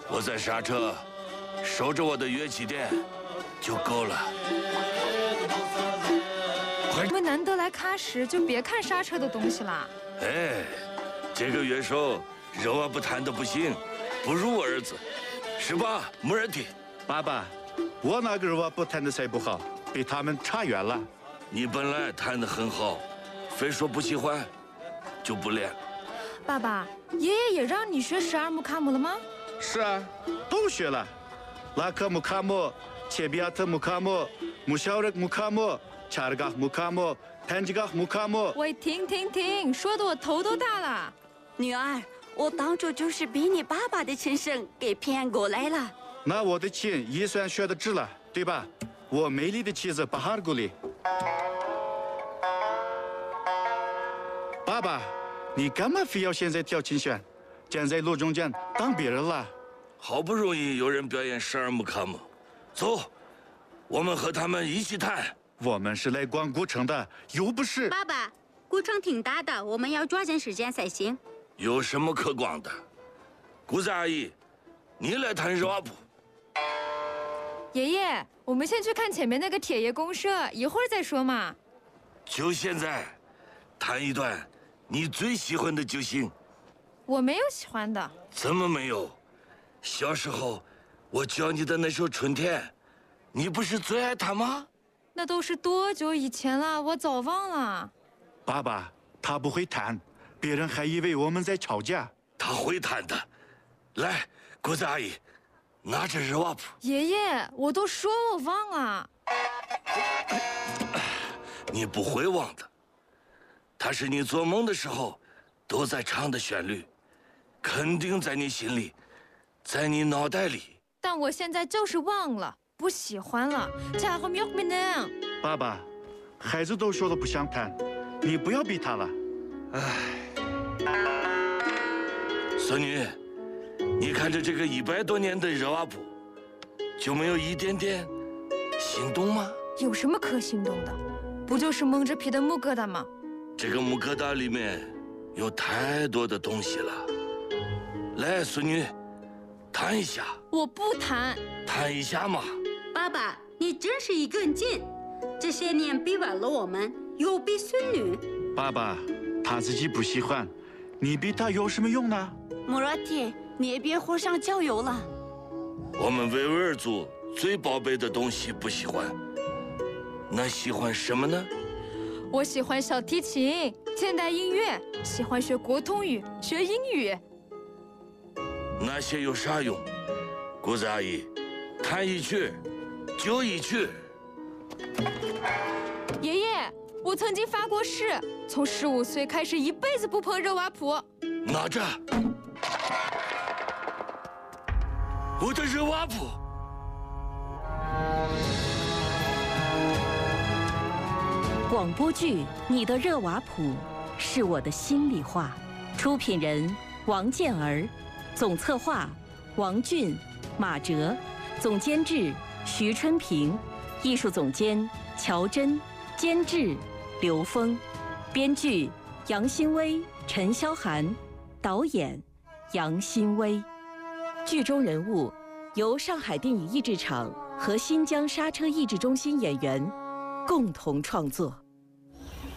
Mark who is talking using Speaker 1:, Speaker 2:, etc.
Speaker 1: 我在刹车，守着我的乐器店就够了。
Speaker 2: 我们难得来喀什，就别看刹车的东西啦。
Speaker 1: 哎，这个乐手肉啊不弹的不行，不如我儿子，是吧，穆尔蒂？
Speaker 3: 爸爸，我那个肉啊不弹的才不好，比他们差远了。
Speaker 1: 你本来弹得很好，非说不喜欢，就不练。
Speaker 2: 爸爸，爷爷也让你学12木卡姆了吗？
Speaker 3: 是啊，都学了，拉克木卡姆、切比亚特木卡姆、穆肖热木卡姆、查尔嘎木卡姆、潘吉嘎木卡姆。
Speaker 2: 喂，停，说的我头都大了。
Speaker 4: 女儿，我当初就是被你爸爸的琴声给骗过来了。
Speaker 3: 那我的琴也算学得值了，对吧？我美丽的妻子巴哈尔古里。爸爸，你干嘛非要现在跳琴弦？站在路中间当别人了？
Speaker 1: 好不容易有人表演12木卡姆，走，我们和他们一起弹。
Speaker 3: 我们是来逛古城的，又不是。
Speaker 4: 爸爸，古城挺大的，我们要抓紧时间才行。
Speaker 1: 有什么可逛的？姑子阿姨，你来弹热瓦布。
Speaker 2: 爷爷，我们先去看前面那个铁爷公社，一会儿再说嘛。
Speaker 1: 就现在，弹一段你最喜欢的就行。
Speaker 2: 我没有喜欢的。
Speaker 1: 怎么没有？小时候我教你的那首《春天》，你不是最爱弹吗？
Speaker 2: 那都是多久以前了，我早忘了。
Speaker 3: 爸爸，他不会弹，别人还以为我们在吵架。
Speaker 1: 他会弹的。来，姑子阿姨，拿着热瓦布。
Speaker 2: 爷爷，我都说我忘了。
Speaker 1: 你不会忘的，它是你做梦的时候都在唱的旋律，肯定在你心里，在你脑袋里。
Speaker 2: 但我现在就是忘了，不喜欢了。
Speaker 3: 爸爸，孩子都说了不想弹，你不要逼他了。
Speaker 1: 孙女，你看着这个100多年的热瓦布，就没有一点点心动吗？
Speaker 2: 有什么可心动的？不就是蒙着皮的木疙瘩吗？
Speaker 1: 这个木疙瘩里面有太多的东西了。来，孙女，弹一下。
Speaker 2: 我不弹。
Speaker 1: 弹一下嘛。
Speaker 4: 爸爸，你真是一根筋，这些年逼完了我们，又逼孙女。
Speaker 3: 爸爸，他自己不喜欢，你逼他有什么用呢？
Speaker 4: 穆尔蒂，你也别火上浇油了。
Speaker 1: 我们维吾尔族最宝贝的东西不喜欢，那喜欢什么呢？
Speaker 2: 我喜欢小提琴、现代音乐，喜欢学国通语、学英语。
Speaker 1: 那些有啥用？姑子阿姨，弹一曲就一曲。
Speaker 2: 爷爷，我曾经发过誓，从15岁开始一辈子不碰热瓦普。
Speaker 1: 拿着，我的热瓦普。
Speaker 5: 广播剧《你的热瓦普》是我的心里话，出品人王健儿，总策划王俊、马哲，总监制徐春平，艺术总监乔真，监制刘峰，编剧杨新威、陈霄涵，导演杨新威。剧中人物由上海电影译制厂和新疆刹车译制中心演员共同创作。